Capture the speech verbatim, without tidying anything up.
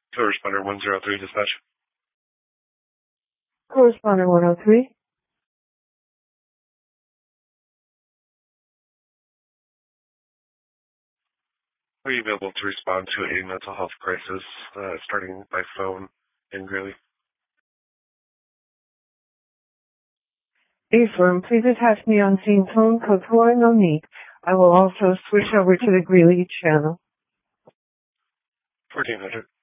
Corresponder one zero three dispatch. Corresponder one oh three. Are you available to respond to a mental health crisis uh, starting by phone in Greeley? A-firm, please attach me on scene phone code four no need. I will also switch over to the Greeley channel. fourteen hundred.